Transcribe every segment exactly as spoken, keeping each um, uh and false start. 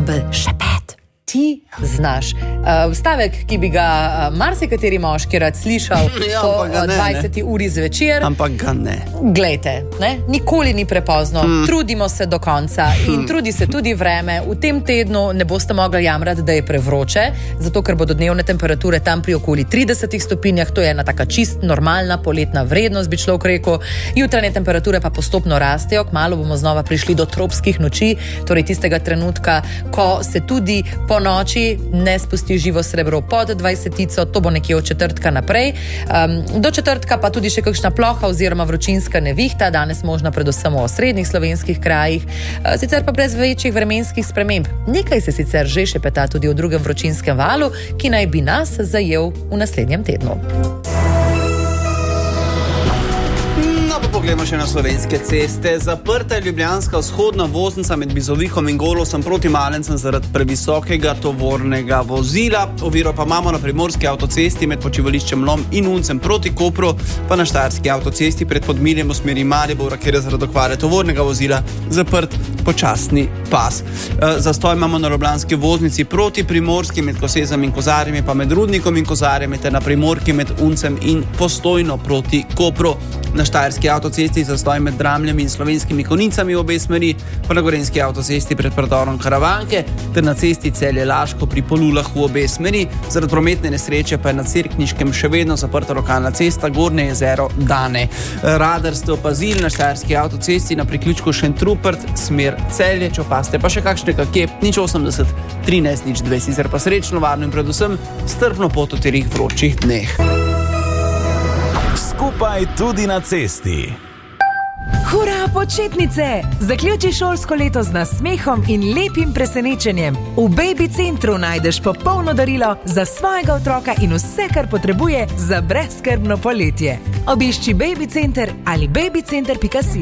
ansambel Šepet. Ti znaš. Uh, stavek, ki bi ga uh, marsikateri moški rad slišal ja, po ne, dvajseti uri zvečer. Ampak ga ne. Glejte, ne? Nikoli ni prepozno. Hmm. Trudimo se do konca in hmm. trudi se tudi vreme. V tem tednu ne boste mogli jamrati, da je prevroče, zato ker bodo dnevne temperature tam pri okoli tridesetih stopinjah. To je ena taka čist normalna poletna vrednost, bi človek rekel. Jutranje temperature pa postopno rastejo. Kmalu bomo znova prišli do tropskih noči, torej tistega trenutka, ko se tudi po noči ne spusti živo srebro pod dvajsetico, to bo nekje od četrtka naprej. Um, do četrtka pa tudi še kakšna ploha oziroma vročinska nevihta, danes možna predvsem v osrednjih slovenskih krajih, uh, sicer pa brez večjih vremenskih sprememb. Nekaj se sicer že šepeta tudi o drugem vročinskem valu, ki naj bi nas zajel v naslednjem tednu. Poglejmo še na slovenske ceste. Zaprta je ljubljanska vzhodna voznica med Bizovihom in Golosom proti Malencem zaradi previsokega tovornega vozila. Oviro pa imamo na primorski avtocesti med počivališčem Lom in Uncem proti Kopru, pa na štajerski avtocesti pred Podmiljem v smeri Maribora, kjer je zaradi okvare tovornega vozila zaprt počasni pas. E, zastoj imamo na ljubljanski voznici proti Primorski med Kosezem in Kozarjem, pa med Rudnikom in Kozarjem ter na Primorki med Uncem in Postojno proti Kopru. Na štajerski avtocesti zastoj med Dramljem in Slovenskimi Konicami v obe smeri, pa na gorenjski avtocesti pred predorom Karavanke ter na cesti Celje-Laško pri Polulah v obe smeri. Zaradi prometne nesreče pa je na Cerkniškem še vedno zaprta lokalna cesta Gornje jezero Dane. Radar ste opazili na štajerski avtocesti na priključku Šentrupert smer Celje, če opaste pa še kakšne kakje, nič osemdeset, trinajst, nič dve, sicer pa srečno, varno in predvsem strpno pot v terih vročih dneh. Skupaj tudi na cesti. Hura, početnice! Zaključi šolsko leto z nasmehom in lepim presenečenjem. V Baby Centru najdeš popolno darilo za svojega otroka in vse, kar potrebuje za brezskrbno poletje. Obišči Baby Center ali babycenter pika si.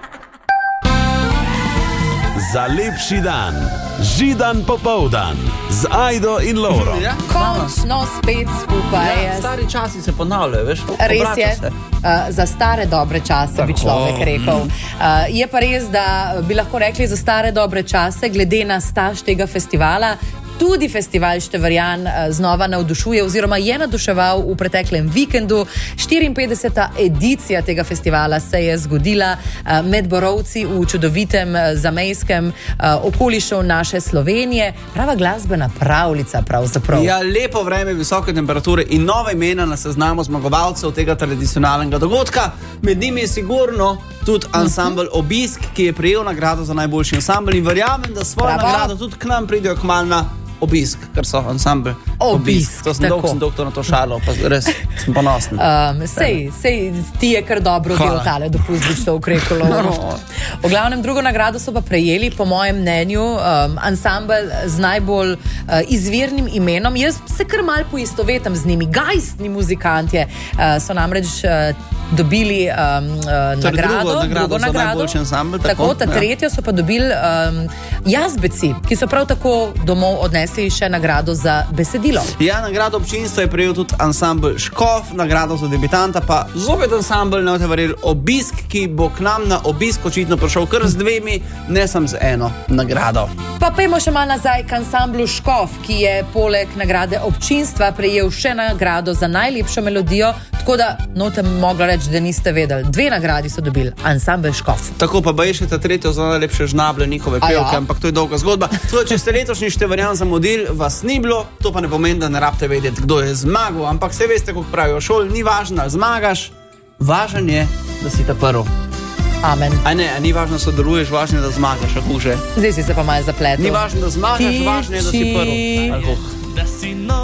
Za lepši dan, Židan popoldan z Ajdo in Lovro. Ja, končno spet skupaj. Ja, stari časi se ponavljajo, veš? Res je, uh, za stare dobre čase, tako bi človek rekel. Uh, je pa res, da bi lahko rekli za stare dobre čase, glede na staž tega festivala. Tudi festival Števarjan znova navdušuje oziroma je navduševal v preteklem vikendu. štiriinpetdeseta edicija tega festivala se je zgodila med Borovci v čudovitem zamejskem okolišu naše Slovenije. Prava glasbena pravljica pravzaprav. Ja, lepo vreme, visoke temperature in nova imena na seznamu zmagovalcev tega tradicionalnega dogodka. Med njimi je sigurno tudi ansambel Obisk, ki je prejel nagrado za najboljši ansambel in verjamem, da svojo Bravo. nagrado tudi k nam pridejo kmalu na Obisk, ker so ansambel Obisk. To sem dolg, sem doktor na to šalo, pa res sem ponosen. Um, sej, sej ti je kar dobro del tale dopust, bi to ukrepilo. V glavnem drugo nagrado so pa prejeli, po mojem mnenju, um, ansambel z najbolj uh, izvirnim imenom. Jaz se kar mal poistovetam z njimi. Gajstni muzikantje uh, so namreč uh, dobili um, uh, nagrado, drugo, nagrado drugo za nagrado. najboljši ansambel. Tako, Tako, ta ja. tretjo so pa dobili um, Jazbeci, ki so prav tako domov odnesli še nagrado za besedilo. Ja, nagrado občinstva je prejel tudi ansambel Škof, nagrado za debitanta pa zopet ansambel, ne boste verjeli, Obisk, ki bo k nam na obisk očitno prišel kar z dvemi, ne sem z eno nagrado. Pa pejmo še malo nazaj k ansamblu Škof, ki je poleg nagrade občinstva prejel še nagrado za najlepšo melodijo, tako da notem mogla reči, da niste vedeli. Dve nagradi so dobili ansambel Škof. Tako pa baje še ta tretjo za najlepše žnable njihove pevke, ja. Ampak to je dolga zgodba. Tako, če ste letošnji Števarjan zamudili, vas ni bilo, to pa ne pomeni, da ne rabite vedeti, kdo je zmagal, ampak se veste, kako pravijo šol, ni važno, ali zmagaš, važen je, da si ta prvi. Amen. A ne, a ni važno, da sodeluješ, važno je, da zmagaš, a huže. Zdaj si se pa malo zapletel. Ni važno, da zmagaš, važno je, da si prvi.